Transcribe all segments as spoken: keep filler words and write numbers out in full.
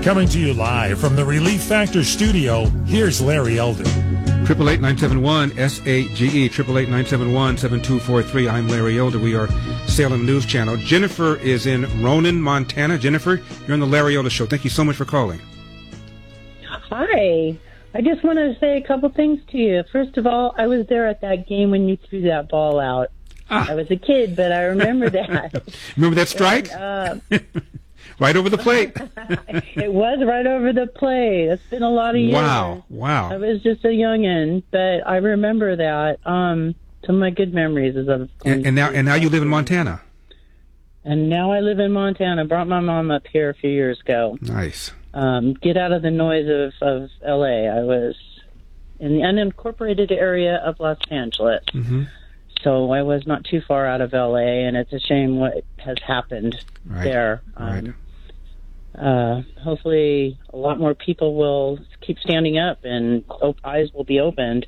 Coming to you live from the Relief Factor studio, here's Larry Elder. Triple eight nine seven one S A G E, triple eight nine seven one seven two four three. I'm Larry Elder. We are Salem News Channel. Jennifer is in Ronan, Montana. Jennifer, you're on the Larry Elder Show. Thank you so much for calling. Hi. I just wanted to say a couple things to you. First of all, I was there at that game when you threw that ball out. Ah. I was a kid, but I remember that. Remember that strike? And, uh, right over the plate. It was right over the plate. It's been a lot of years. Wow, wow. I was just a youngin', but I remember that. Um, some of my good memories is of. And, and now, and now you live in Montana. And now I live in Montana. Brought my mom up here a few years ago. Nice. Um, get out of the noise of, of L A. I was in the unincorporated area of Los Angeles. Mm-hmm. So I was not too far out of L A, and it's a shame what has happened right. there. Um, right. Uh, hopefully a lot more people will keep standing up and eyes will be opened.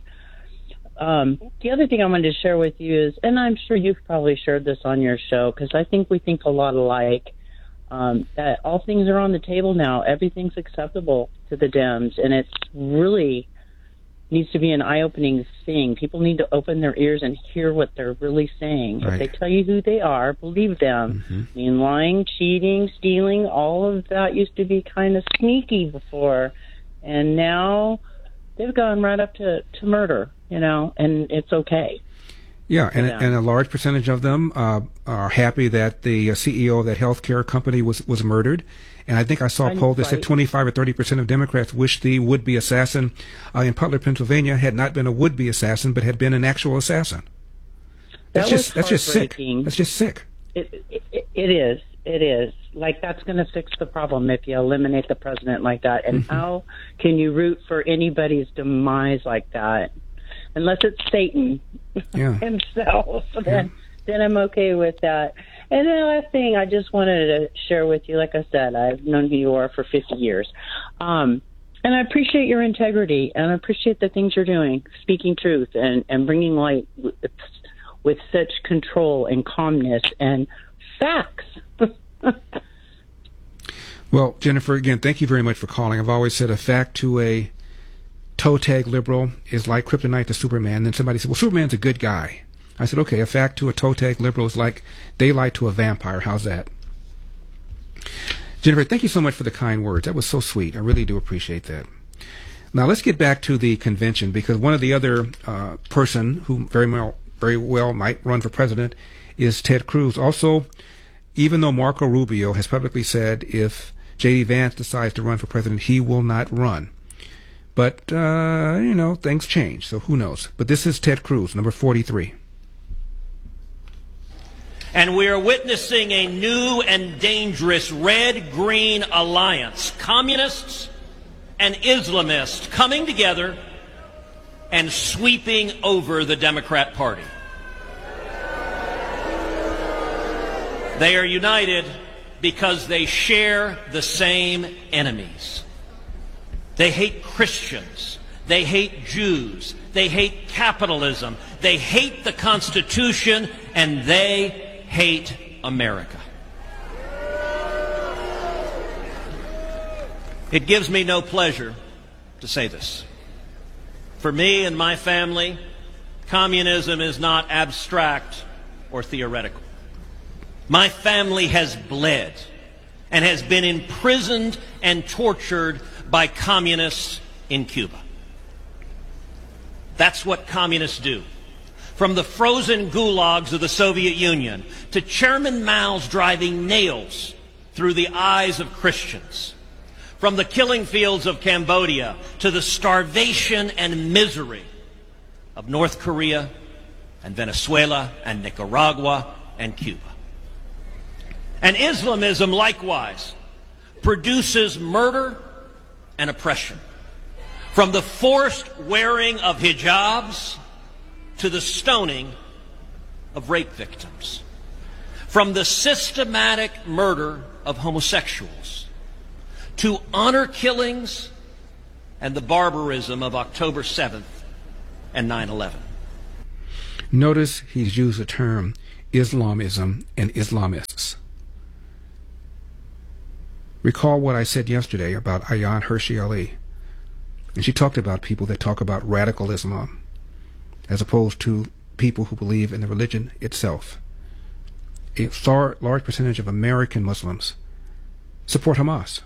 Um, the other thing I wanted to share with you is, and I'm sure you've probably shared this on your show, because I think we think a lot alike, um, that all things are on the table now. Everything's acceptable to the Dems, and it's really needs to be an eye-opening thing. People need to open their ears and hear what they're really saying. Right. If they tell you who they are, believe them. Mm-hmm. I mean, lying, cheating, stealing, all of that used to be kind of sneaky before, and now they've gone right up to, to murder, you know, and it's okay. Yeah, and, yeah. and a large percentage of them uh, are happy that the C E O of that healthcare company was, was murdered. And I think I saw a poll that said twenty-five or thirty percent of Democrats wish the would-be assassin uh, in Butler, Pennsylvania, had not been a would-be assassin, but had been an actual assassin. That's that just that's just sick. That's just sick. It, it, it is. It is. Like, that's going to fix the problem if you eliminate the president like that. And mm-hmm. how can you root for anybody's demise like that? Unless it's Satan yeah. himself, then yeah. then I'm okay with that. And the last thing I just wanted to share with you, like I said, I've known who you are for fifty years. Um, and I appreciate your integrity, and I appreciate the things you're doing, speaking truth and, and bringing light with, with such control and calmness and facts. Well, Jennifer, again, thank you very much for calling. I've always said a fact to a toe tag liberal is like kryptonite to Superman. Then somebody said, well, Superman's a good guy. I said, okay, a fact to a toe tag liberal is like daylight to a vampire. How's that? Jennifer, thank you so much for the kind words. That was so sweet. I really do appreciate that. Now let's get back to the convention, because one of the other uh, person who very well, very well might run for president is Ted Cruz. Also, even though Marco Rubio has publicly said if J D. Vance decides to run for president, he will not run. But, uh, you know, things change, so who knows. But this is Ted Cruz, number forty-three. And we are witnessing a new and dangerous red-green alliance. Communists and Islamists coming together and sweeping over the Democrat Party. They are united because they share the same enemies. They hate Christians. They hate Jews. They hate capitalism. They hate the Constitution, and they hate America. It gives me no pleasure to say this. For me and my family, communism is not abstract or theoretical. My family has bled and has been imprisoned and tortured by communists in Cuba. That's what communists do. From the frozen gulags of the Soviet Union to Chairman Mao's driving nails through the eyes of Christians. From the killing fields of Cambodia to the starvation and misery of North Korea and Venezuela and Nicaragua and Cuba. And Islamism, likewise, produces murder and oppression. From the forced wearing of hijabs to the stoning of rape victims. From the systematic murder of homosexuals to honor killings and the barbarism of October seventh and nine eleven. Notice he's used the term Islamism and Islamists. Recall what I said yesterday about Ayaan Hirsi Ali. And she talked about people that talk about radical Islam as opposed to people who believe in the religion itself. A far, large percentage of American Muslims support Hamas.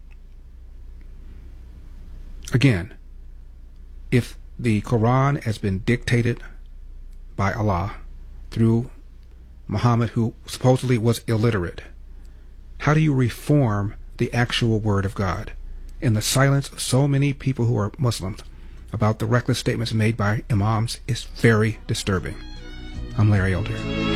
Again, if the Quran has been dictated by Allah through Muhammad, who supposedly was illiterate, how do you reform the actual word of God in the silence of so many people who are Muslims about the reckless statements made by imams is very disturbing. I'm Larry Elder.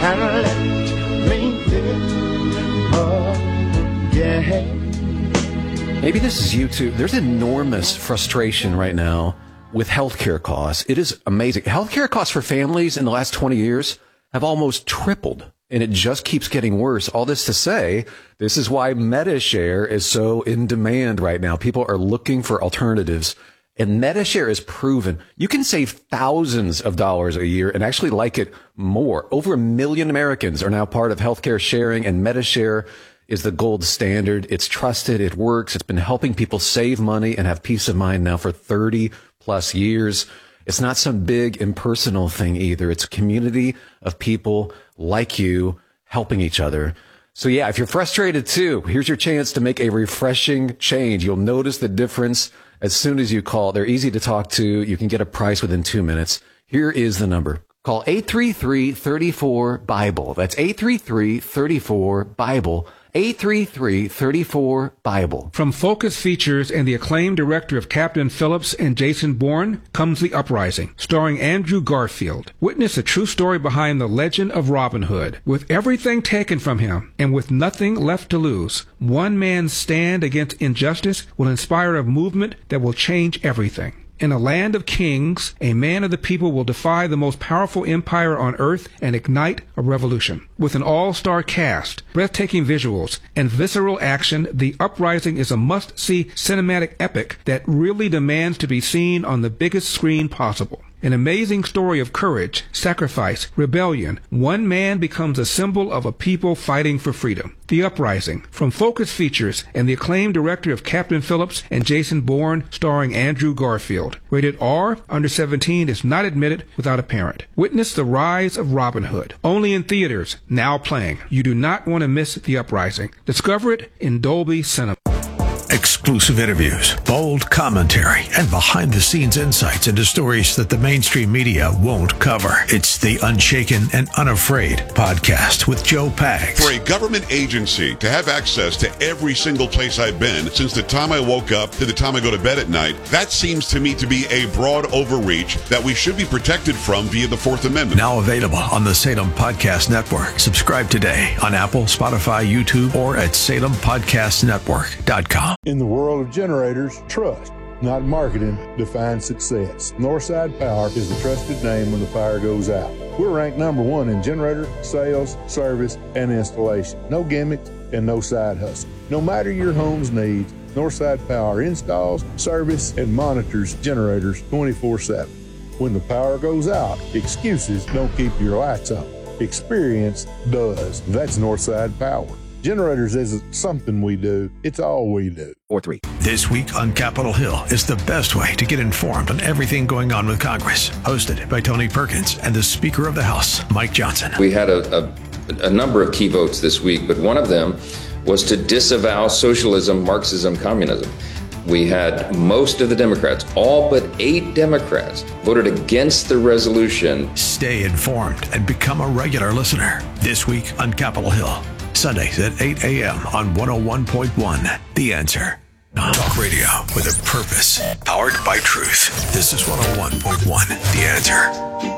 Maybe this is you too. There's enormous frustration right now with healthcare costs. It is amazing. Healthcare costs for families in the last twenty years have almost tripled, and it just keeps getting worse. All this to say, this is why MediShare is so in demand right now. People are looking for alternatives, and MediShare is proven you can save thousands of dollars a year and actually like it more. Over a million Americans are now part of healthcare sharing, and MediShare is the gold standard. It's trusted. It works. It's been helping people save money and have peace of mind now for thirty plus years. It's not some big impersonal thing either. It's a community of people like you helping each other. So yeah, if you're frustrated too, here's your chance to make a refreshing change. You'll notice the difference as soon as you call. They're easy to talk to. You can get a price within two minutes. Here is the number. Call eight three three, three four, BIBLE. That's eight three three, three four, BIBLE. eight three three, three four, BIBLE. From Focus Features and the acclaimed director of Captain Phillips and Jason Bourne comes The Uprising, starring Andrew Garfield. Witness a true story behind the legend of Robin Hood. With everything taken from him and with nothing left to lose, one man's stand against injustice will inspire a movement that will change everything. In a land of kings, a man of the people will defy the most powerful empire on earth and ignite a revolution. With an all-star cast, breathtaking visuals, and visceral action, The Uprising is a must-see cinematic epic that really demands to be seen on the biggest screen possible. An amazing story of courage, sacrifice, rebellion. One man becomes a symbol of a people fighting for freedom. The Uprising, from Focus Features and the acclaimed director of Captain Phillips and Jason Bourne, starring Andrew Garfield. Rated R, under seventeen, is not admitted without a parent. Witness the rise of Robin Hood. Only in theaters, now playing. You do not want to miss The Uprising. Discover it in Dolby Cinema. Exclusive interviews, bold commentary, and behind-the-scenes insights into stories that the mainstream media won't cover. It's the Unshaken and Unafraid podcast with Joe Pags. For a government agency to have access to every single place I've been since the time I woke up to the time I go to bed at night, that seems to me to be a broad overreach that we should be protected from via the Fourth Amendment. Now available on the Salem Podcast Network. Subscribe today on Apple, Spotify, YouTube, or at salem podcast network dot com. In the world of generators, trust, not marketing, defines success. Northside Power is the trusted name when the power goes out. We're ranked number one in generator, sales, service, and installation. No gimmicks and no side hustle. No matter your home's needs, Northside Power installs, service, and monitors generators twenty-four seven. When the power goes out, excuses don't keep your lights on. Experience does. That's Northside Power. Generators isn't something we do, it's all we do. Four three. This week on Capitol Hill is the best way to get informed on everything going on with Congress. Hosted by Tony Perkins and the Speaker of the House, Mike Johnson. We had a, a, a number of key votes this week, but one of them was to disavow socialism, Marxism, communism. We had most of the Democrats, all but eight Democrats, voted against the resolution. Stay informed and become a regular listener. This week on Capitol Hill. Sundays at eight a.m. on one oh one point one. The Answer. Talk radio with a purpose. Powered by truth. This is one oh one point one. The Answer.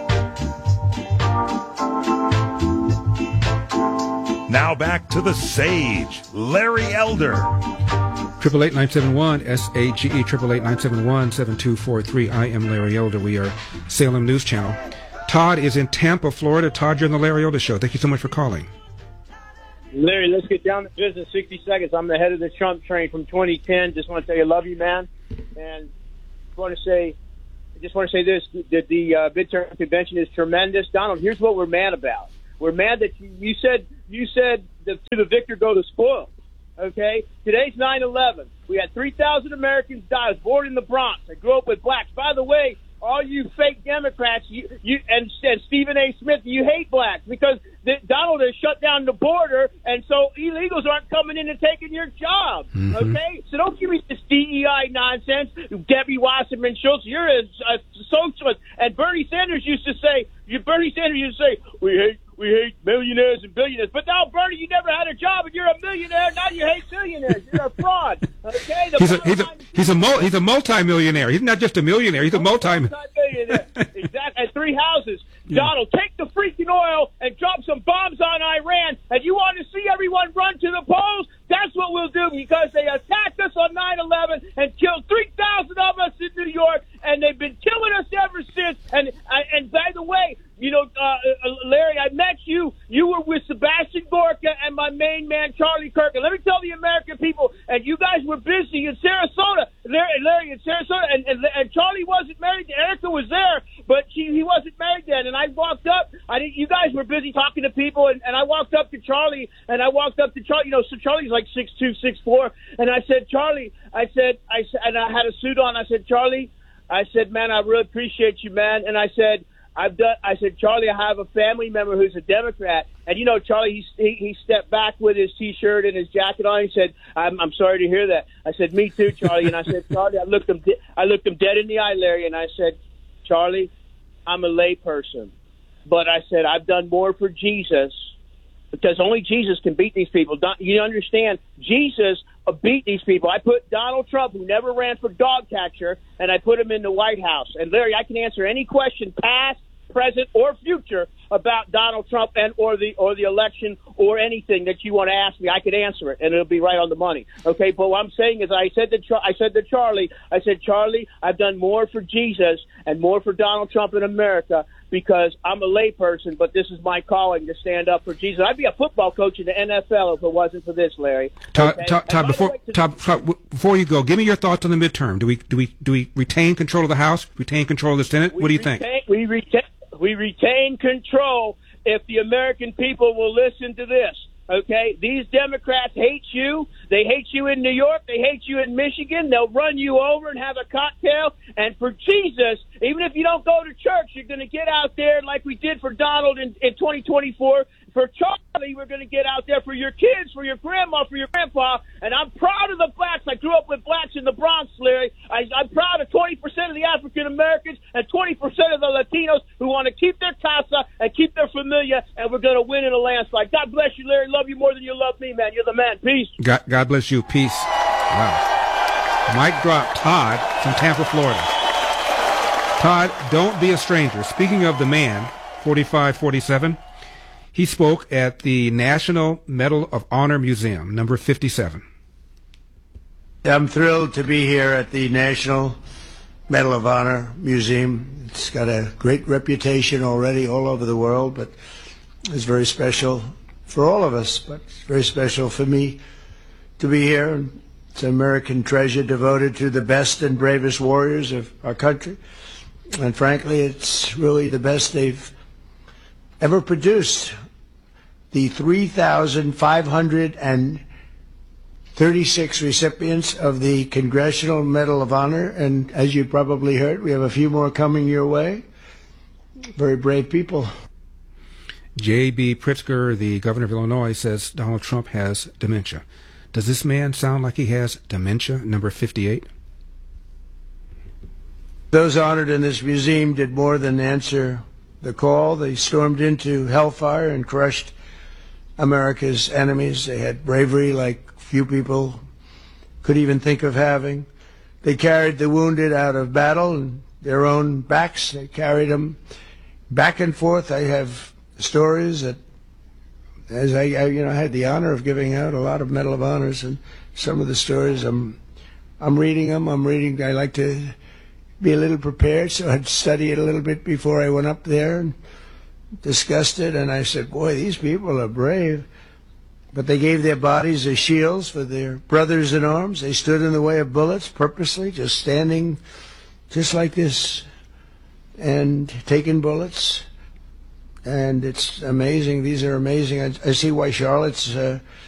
Now back to the Sage, Larry Elder. Triple eight nine seven one S A G E triple eight nine seven one seven two four three. I am Larry Elder. We are Salem News Channel. Todd is in Tampa, Florida. Todd, you're on the Larry Elder Show. Thank you so much for calling. Larry, let's get down to business. sixty seconds. I'm the head of the Trump train from twenty ten. Just want to tell you I love you, man. And I want to say, I just want to say this, that the uh, midterm convention is tremendous. Donald, here's what we're mad about. We're mad that you, you said, you said that to the victor go the spoils. Okay? Today's nine eleven. We had three thousand Americans die. I was born in the Bronx. I grew up with blacks. By the way, all you fake Democrats you, you and, and Stephen A. Smith, you hate blacks because the, Donald has shut down the border, and so illegals aren't coming in and taking your job. Mm-hmm. Okay? So don't give me this D E I nonsense. Debbie Wasserman Schultz, you're a, a socialist. And Bernie Sanders used to say, you, Bernie Sanders used to say, we hate We hate millionaires and billionaires. But now, Bernie, you never had a job and you're a millionaire. Now you hate billionaires. You're a fraud. Okay? The he's a he's a he's a mul- he's a multi-millionaire. He's not just a millionaire. He's a multi multi-millionaire. Exactly. And three houses. Yeah. Donald, take the freaking oil and drop some bombs on Iran. And you want to see everyone run to the polls? That's what we'll do, because they attacked us on nine eleven and killed three thousand of us in New York, and they've been killing us ever since. And and by the way, you know, uh, Larry, I met you. You were with Sebastian Gorka and my main man, Charlie Kirk. And let me tell the American people, and you guys were busy in Sarasota, Larry, Larry in Sarasota, and, and, and Charlie wasn't married. Erica was there, but she, he wasn't married then. And I walked up. I didn't, you guys were busy talking to people, and, and I walked up to Charlie, and I walked up to Charlie. You know, so Charlie's like six two, six four, and I said, Charlie, I said, I said, and I had a suit on. I said, Charlie, I said, man, I really appreciate you, man. And I said, I've done. I said, Charlie, I have a family member who's a Democrat, and you know, Charlie, he he, he stepped back with his T-shirt and his jacket on. He said, "I'm I'm sorry to hear that." I said, "Me too, Charlie." And I said, Charlie, I looked him, de- I looked him dead in the eye, Larry, and I said, Charlie, I'm a lay person, but I said I've done more for Jesus, because only Jesus can beat these people. You understand? Jesus beat these people. I put Donald Trump, who never ran for dog catcher, and I put him in the White House. And Larry, I can answer any question, past, present, or future, about Donald Trump and or the or the election or anything that you want to ask me. I could answer it, and it'll be right on the money. Okay, but what I'm saying is, I said to Char- I said to Charlie, I said, Charlie, I've done more for Jesus and more for Donald Trump in America, because I'm a layperson, but this is my calling to stand up for Jesus. I'd be a football coach in the N F L if it wasn't for this, Larry. Todd, okay? Todd, Todd before, way, to- Todd, Todd, before you go, give me your thoughts on the midterm. Do we do we do we retain control of the House? Retain control of the Senate? What do you retain, think? We retain we retain control if the American people will listen to this. Okay, these Democrats hate you. They hate you in New York. They hate you in Michigan. They'll run you over and have a cocktail. And for Jesus, even if you don't go to church, you're going to get out there like we did for Donald in, in twenty twenty-four. For Charlie, we're going to get out there for your kids, for your grandma, for your grandpa. And I'm proud of the blacks. I grew up with blacks in the Bronx, Larry. I, I'm proud of twenty percent of the African Americans and twenty percent of the Latinos who want to keep their casa and keep their familia, and we're going to win in a landslide. God bless you, Larry. Love you more than you love me, man. You're the man. Peace. God, God bless you. Peace. Wow. Mic drop. Todd from Tampa, Florida. Todd, don't be a stranger. Speaking of the man, forty-five forty-seven, he spoke at the National Medal of Honor Museum, number fifty-seven. I'm thrilled to be here at the National Medal of Honor Museum. It's got a great reputation already all over the world, but it's very special for all of us, but it's very special for me to be here. It's an American treasure devoted to the best and bravest warriors of our country. And frankly, it's really the best they've ever produced. The three thousand five hundred thirty-six recipients of the Congressional Medal of Honor, and as you probably heard, we have a few more coming your way. Very brave people. J B. Pritzker, the governor of Illinois, says Donald Trump has dementia. Does this man sound like he has dementia, number fifty-eight? Those honored in this museum did more than answer the call. They stormed into hellfire and crushed America's enemies. They had bravery like few people could even think of having. They carried the wounded out of battle on their own backs. They carried them back and forth. I have stories that, as I, I you know, I had the honor of giving out a lot of Medal of Honors, and some of the stories I'm, I'm reading them. I'm reading. I like to be a little prepared, so I'd study it a little bit before I went up there and discussed it. And I said, boy, these people are brave. But they gave their bodies as shields for their brothers in arms. They stood in the way of bullets purposely, just standing just like this and taking bullets. And it's amazing. These are amazing. I, I see why Charlotte's uh,